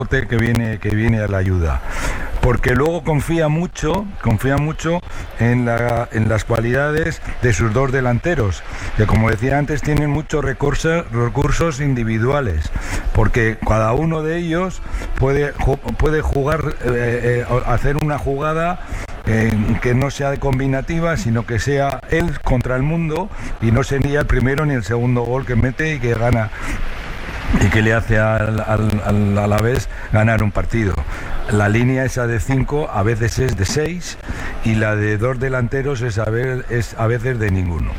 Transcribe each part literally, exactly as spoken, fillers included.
que viene, que viene a la ayuda. Porque luego confía mucho, confía mucho en, la, en las cualidades de sus dos delanteros, que como decía antes tienen muchos recursos, recursos individuales, porque cada uno de ellos puede, puede jugar, eh, eh, hacer una jugada eh, que no sea de combinativa, sino que sea él contra el mundo, y no sería el primero ni el segundo gol que mete y que gana y que le hace al, al, al, a la vez ganar un partido. La línea esa de cinco a veces es de seis y la de dos delanteros es a, ver, es a veces de ninguno.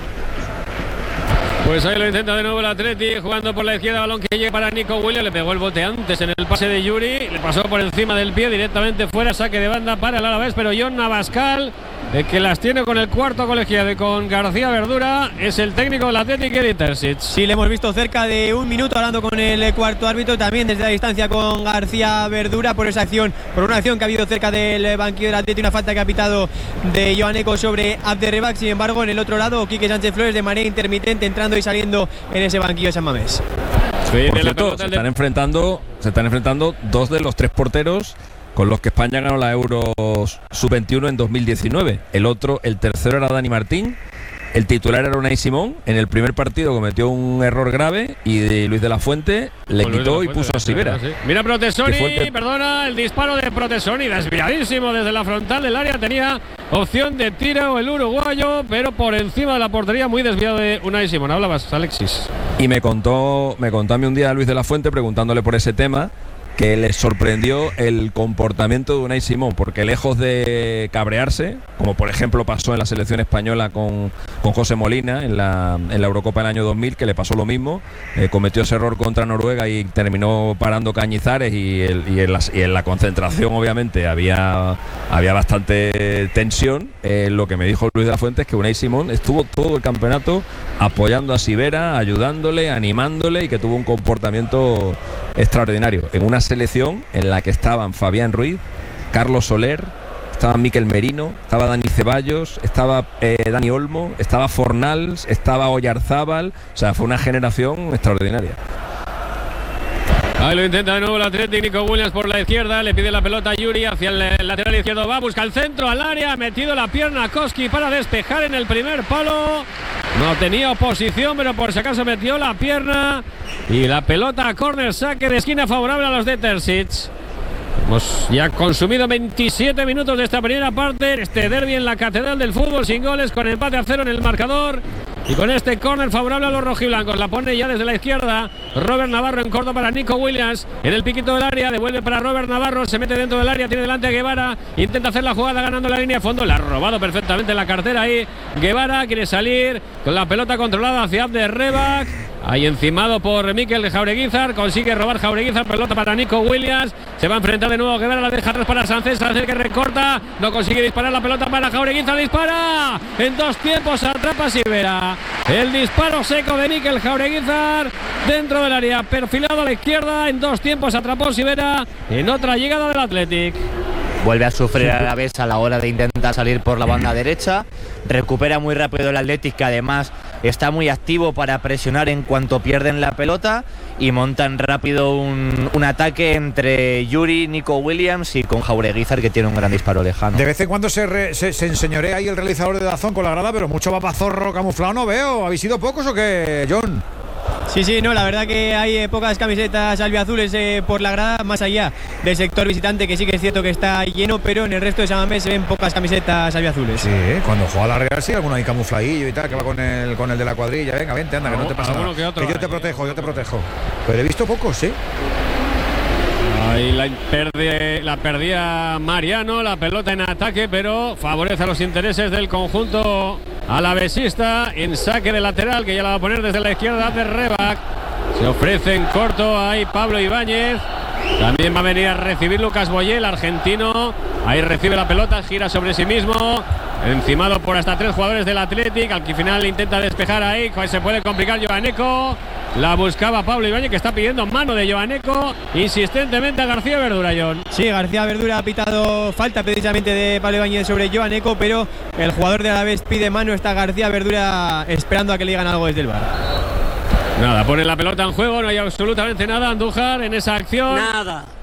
Pues ahí lo intenta de nuevo el Atleti, jugando por la izquierda, balón que llega para Nico Williams, le pegó el bote antes en el pase de Yuri, le pasó por encima del pie directamente fuera, saque de banda para el Alavés, pero John Navascal, de que las tiene con el cuarto colegiado y con García Verdura, es el técnico del Athletic Edith Terzic. Sí, le hemos visto cerca de un minuto hablando con el cuarto árbitro, también desde la distancia con García Verdura por esa acción, por una acción que ha habido cerca del banquillo del Athletic, una falta que ha pitado de Joan Eco sobre Abderrebak. Sin embargo, en el otro lado, Quique Sánchez Flores de manera intermitente entrando y saliendo en ese banquillo de San Mamés. Sí, por cierto, se están enfrentando, se están enfrentando dos de los tres porteros con los que España ganó la Euro sub veintiuno en dos mil diecinueve. El otro, el tercero era Dani Martín. El titular era Unai Simón. En el primer partido cometió un error grave y Luis de la Fuente le Luis quitó y puso a Sivera. Sí. Mira Protesoni, el... perdona, el disparo de Protesoni, desviadísimo desde la frontal del área. Tenía opción de tiro el uruguayo, pero por encima de la portería, muy desviado de Unai Simón. Hablabas, Alexis. Y me contó, me contó a mí un día Luis de la Fuente preguntándole por ese tema, que les sorprendió el comportamiento de Unai Simón, porque lejos de cabrearse, como por ejemplo pasó en la selección española con, con José Molina en la, en la Eurocopa del año dos mil, que le pasó lo mismo, eh, cometió ese error contra Noruega y terminó parando Cañizares, y, el, y, en, la, y en la concentración obviamente había, había bastante tensión. Eh, lo que me dijo Luis de la Fuente es que Unai Simón estuvo todo el campeonato apoyando a Sivera, ayudándole, animándole, y que tuvo un comportamiento extraordinario en una selección en la que estaban Fabián Ruiz, Carlos Soler, estaba Miquel Merino, estaba Dani Ceballos, estaba eh, Dani Olmo, estaba Fornals, estaba Oyarzábal. O sea, fue una generación extraordinaria. Ahí lo intenta de nuevo el Atlético. Nico Williams por la izquierda, le pide la pelota a Yuri hacia el lateral izquierdo, va, busca el centro al área, ha metido la pierna a Koski para despejar en el primer palo. No tenía oposición, pero por si acaso metió la pierna y la pelota a córner, saque de esquina favorable a los de Terzic. Hemos ya consumido veintisiete minutos de esta primera parte, este derbi en la Catedral del Fútbol sin goles, con empate a cero en el marcador. Y con este córner favorable a los rojiblancos, la pone ya desde la izquierda Robert Navarro en corto para Nico Williams, en el piquito del área, devuelve para Robert Navarro, se mete dentro del área, tiene delante a Guevara, intenta hacer la jugada ganando la línea de fondo, le ha robado perfectamente la cartera ahí Guevara, quiere salir con la pelota controlada hacia Abderrebak, ahí encimado por Mikel Jaureguizar, consigue robar Jaureguizar, pelota para Nico Williams, se va a enfrentar de nuevo Guevara, la deja atrás para Sánchez, Sánchez que recorta, no consigue disparar, la pelota para Jaureguizar, dispara, en dos tiempos atrapa Sivera. El disparo seco de Mikel Jaureguizar dentro del área, perfilado a la izquierda, en dos tiempos atrapó Sivera en otra llegada del Athletic. Vuelve a sufrir a la vez a la hora de intentar salir por la banda derecha. Recupera muy rápido el Athletic, que además está muy activo para presionar en cuanto pierden la pelota, y montan rápido un, un ataque entre Yuri, Nico Williams y con Jaureguizar, que tiene un gran disparo lejano. De vez en cuando se, re, se, se enseñorea ahí el realizador de Dazón con la grada, pero mucho papazorro camuflado no veo. ¿Habéis sido pocos o qué, John? Sí, sí, no, la verdad que hay eh, pocas camisetas albiazules eh, por la grada, más allá del sector visitante, que sí que es cierto que está lleno, pero en el resto de San Mamés se ven pocas camisetas albiazules. Sí, cuando juega la Real sí, alguno ahí camufladillo y tal, que va con el, con el de la cuadrilla. Venga, vente, anda, que no te pasa nada. Que, otro, que yo te protejo, yo te protejo. Pero he visto pocos, sí. Ahí la, perde, la perdía Mariano, la pelota en ataque, pero favorece a los intereses del conjunto alavesista, en saque de lateral, que ya la va a poner desde la izquierda de Rebac. Se ofrece en corto ahí Pablo Ibáñez. También va a venir a recibir Lucas Boyé, el argentino. Ahí recibe la pelota, gira sobre sí mismo, encimado por hasta tres jugadores del Athletic. Al que final intenta despejar ahí, se puede complicar Joan Eco. La buscaba Pablo Ibáñez, que está pidiendo mano de Joan Eco insistentemente a García Verdura, John. Sí, García Verdura ha pitado falta precisamente de Pablo Ibáñez sobre Joan Eco, pero el jugador de Alavés pide mano, está García Verdura esperando a que le digan algo desde el V A R. Nada, pone la pelota en juego, no hay absolutamente nada. Andújar en esa acción. Nada.